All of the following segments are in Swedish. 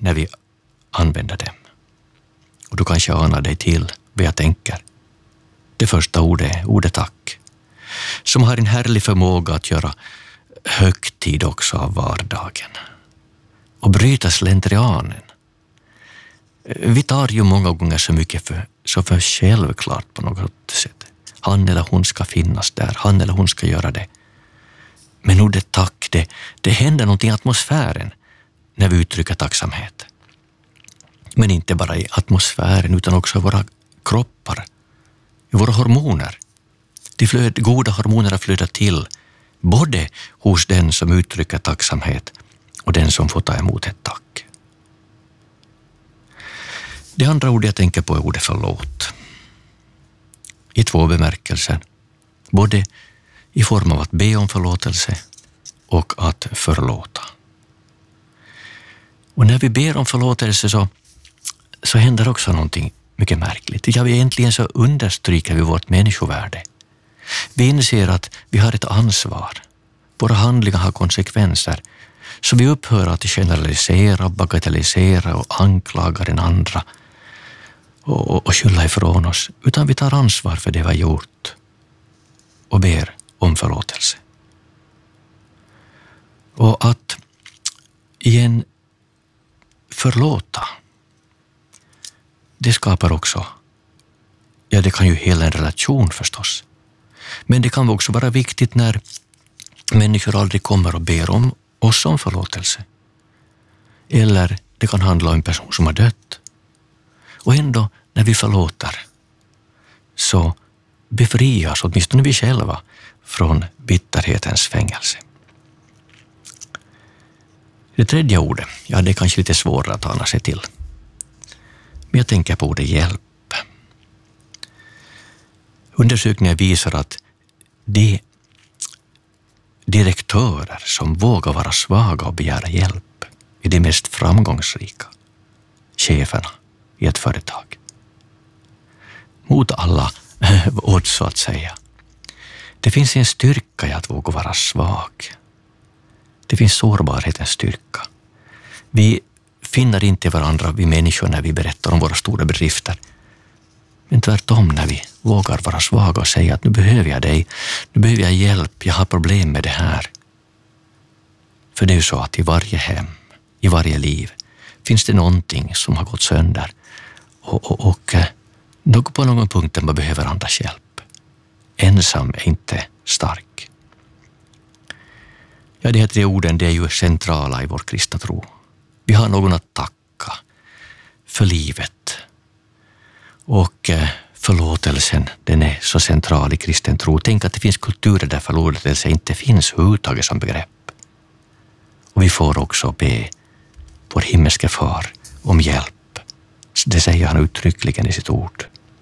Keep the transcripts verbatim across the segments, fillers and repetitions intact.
när vi använder dem. Och du kanske anar dig till vad jag tänker. Det första ordet är ordet tack, som har en härlig förmåga att göra högtid också av vardagen och bryta slentrianen. Vi tar ju många gånger så mycket för, så för självklart på något sätt. Han eller hon ska finnas där, han eller hon ska göra det. Men ordet tack, det, det händer någonting i atmosfären när vi uttrycker tacksamhet. Men inte bara i atmosfären utan också i våra kroppar, i våra hormoner. De flöd, goda hormonerna flödar till både hos den som uttrycker tacksamhet och den som får ta emot ett tack. Det andra ordet jag tänker på är ordet förlåt. I två bemärkelser. Både i form av att be om förlåtelse och att förlåta. Och när vi ber om förlåtelse så, så händer också någonting mycket märkligt. Ja, vi egentligen så understryker vi vårt människovärde. Vi inser att vi har ett ansvar. Våra handlingar har konsekvenser. Så vi upphör att generalisera, bagatellisera och anklaga den andra och, och, och skylla ifrån oss. Utan vi tar ansvar för det vi har gjort och ber om förlåtelse. Och att igen förlåta, det skapar också, ja det kan ju hela en relation förstås. Men det kan också vara viktigt när människor aldrig kommer och ber om oss om förlåtelse. Eller det kan handla om en person som har dött. Och ändå när vi förlåter så befrias åtminstone vi själva från bitterhetens fängelse. Det tredje ordet, ja det är kanske lite svårare att ana sig till. Men jag tänker på ordet hjälp. Undersökningar visar att de direktörer som vågar vara svaga och begära hjälp är de mest framgångsrika cheferna i ett företag. Mot alla odds så att säga. Det finns en styrka i att våga vara svag. Det finns sårbarhetens styrka. Vi finner inte varandra, vi människor, när vi berättar om våra stora bedrifter. Men tvärtom när vi vågar vara svaga och säga att nu behöver jag dig, nu behöver jag hjälp, jag har problem med det här. För det är ju så att i varje hem, i varje liv finns det någonting som har gått sönder och, och, och och på någon punkt man behöver andras hjälp. Ensam är inte stark. Ja, de här tre orden, det är ju centrala i vår kristna tro. Vi har någon att tacka för livet. Och förlåtelsen, den är så central i kristen tro. Tänk att det finns kulturer där förlåtelse inte finns överhuvudtaget som begrepp. Och vi får också be vår himmelske far om hjälp. Det säger han uttryckligen i sitt ord.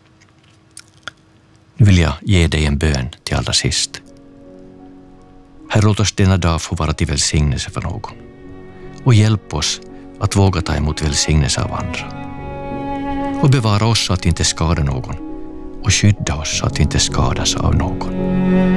Nu vill jag ge dig en bön till allra sist. Herre, låt oss denna dag få vara till välsignelse för någon. Och hjälp oss att våga ta emot välsignelse av andra. Och bevara oss så att inte skada någon. Och skydda oss så att inte skadas av någon.